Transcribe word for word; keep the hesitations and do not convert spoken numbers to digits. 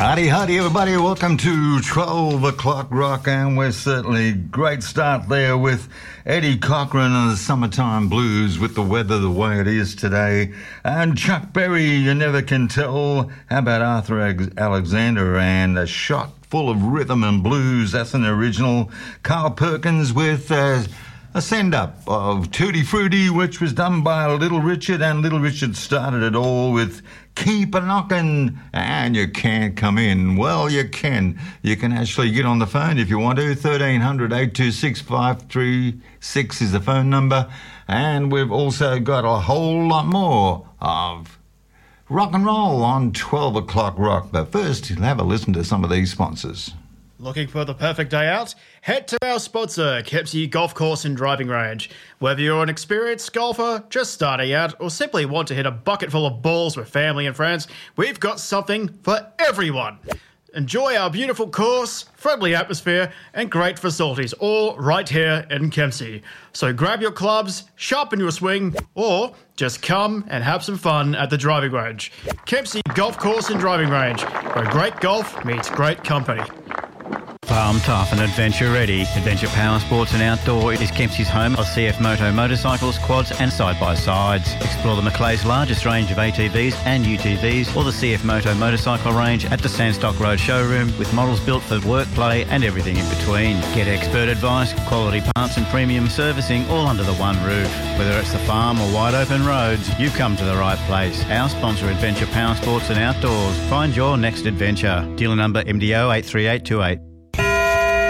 Howdy, howdy, everybody. Welcome to twelve o'clock Rock, and we're certainly great start there with Eddie Cochran and the Summertime Blues with the weather the way it is today. And Chuck Berry, You Never Can Tell. How about Arthur Alexander and A Shot Full of Rhythm and Blues? That's an original. Carl Perkins with uh, a send-up of Tutti Frutti, which was done by Little Richard, and Little Richard started it all with Keep a Knockin', and you can't come in. Well, you can. You can actually get on the phone if you want to. thirteen hundred, eight two six, five three six is the phone number. And we've also got a whole lot more of rock and roll on twelve o'clock Rock. But first, have a listen to some of these sponsors. Looking for the perfect day out? Head to our sponsor, Kempsey Golf Course and Driving Range. Whether you're an experienced golfer, just starting out, or simply want to hit a bucket full of balls with family and friends, we've got something for everyone. Enjoy our beautiful course, friendly atmosphere, and great facilities, all right here in Kempsey. So grab your clubs, sharpen your swing, or just come and have some fun at the driving range. Kempsey Golf Course and Driving Range, where great golf meets great company. Farm tough and adventure ready. Adventure Power Sports and Outdoor is Kempsey's home of C F Moto motorcycles, quads and side-by-sides. Explore the Macleay's largest range of A T Vs and U T Vs, or the C F Moto motorcycle range at the Sandstock Road showroom, with models built for work, play and everything in between. Get expert advice, quality parts and premium servicing all under the one roof. Whether it's the farm or wide open roads, you've come to the right place. Our sponsor, Adventure Power Sports and Outdoors. Find your next adventure. Dealer number M D O eight three eight two eight.